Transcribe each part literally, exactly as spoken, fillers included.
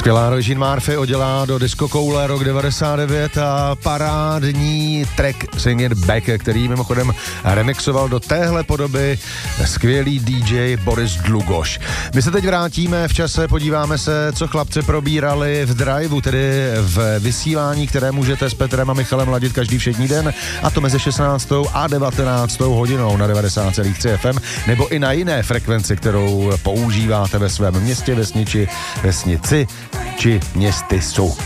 Skvělá Regine Murphy odělá do disco koule rok devadesát devět a parádní track Sing It Back, který mimochodem remixoval do téhle podoby skvělý D J Boris Dlugoš. My se teď vrátíme v čase, podíváme se, co chlapci probírali v driveu, tedy v vysílání, které můžete s Petrem a Michalem ladit každý všední den, a to mezi šestnáctou a devatenáctou hodinou na devadesát celá tři F M, nebo i na jiné frekvenci, kterou používáte ve svém městě, vesniči, vesnici či městysu.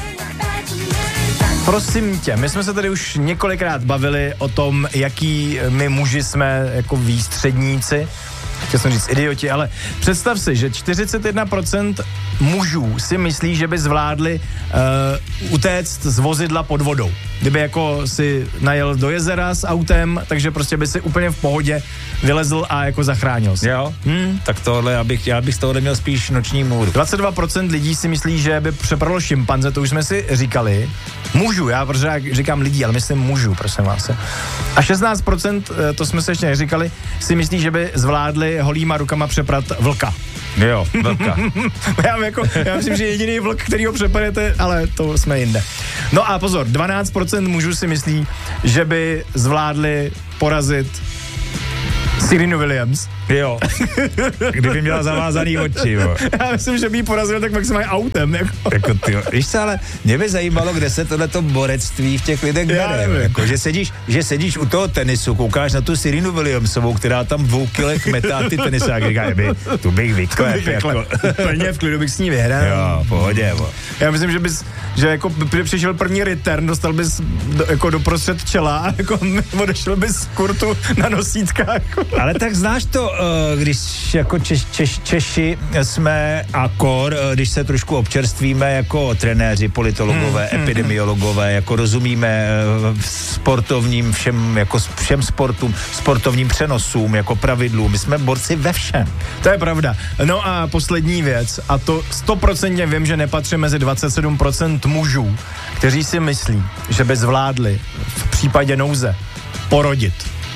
Prosím tě, my jsme se tady už několikrát bavili o tom, jaký my muži jsme jako výstředníci. Chtěl jsem říct idioti, ale představ si, že čtyřicet jedna procent mužů si myslí, že by zvládli uh, utéct z vozidla pod vodou. Kdyby jako si najel do jezera s autem, takže prostě by si úplně v pohodě vylezl a jako zachránil se. Jo, hmm? tak tohle, já bych, já bych z tohohle měl spíš noční můru. dvacet dva procent lidí si myslí, že by přepadlo šimpanze, to už jsme si říkali. Mužů, já protože já říkám lidí, ale myslím mužů, prosím vás. A šestnáct procent, to jsme se ještě neříkali, si myslí, že by zvládli holýma rukama přeprat vlka. Jo, vlka. já, jako, já myslím, že jediný vlk, který ho přepadete, ale to jsme jinde. No a pozor, dvanáct procent mužů si myslí, že by zvládli porazit Serenu Williams. Jo. Kdyby měla zavázaný oči, jo. Já myslím, že by jí porazil tak maximálně autem. Jako, jako ty, víš co, ale mě by zajímalo, kde se tohleto borectví v těch lidech bere. Jako, že, sedíš, že sedíš u toho tenisu, koukáš na tu Serenu Williamsovou, která tam v dvou kilech metá ty tenisáky. Říká, by, tu bych vyklep. Jako. Plně v klidu bych s ní vyhrál. Jo, pohodě. Bo. Já myslím, že bys, že jako přišel první return, dostal bys do, jako doprostřed čela a jako odešel bys z kurtu na nosítkách. Jako. Ale tak znáš to, když jako Češ, Češ, Češi jsme a kor, když se trošku občerstvíme jako trenéři, politologové, hmm, epidemiologové, jako rozumíme sportovním všem, jako všem sportům, sportovním přenosům, jako pravidlům. My jsme borci ve všem. To je pravda. No a poslední věc, a to stoprocentně vím, že nepatří mezi dvacet sedm procent mužů, kteří si myslí, že by zvládli v případě nouze porodit.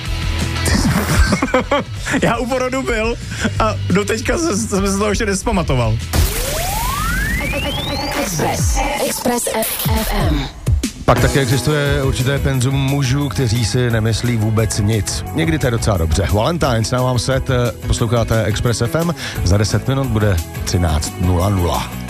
Já u porodu byl a do teďka jsem se z toho ještě nespamatoval. Express. Express F M. Pak také existuje určité penzum mužů, kteří si nemyslí vůbec nic. Někdy to je docela dobře. Valentines na vám set, posloucháte Express F M, za deset minut bude třináct nula nula.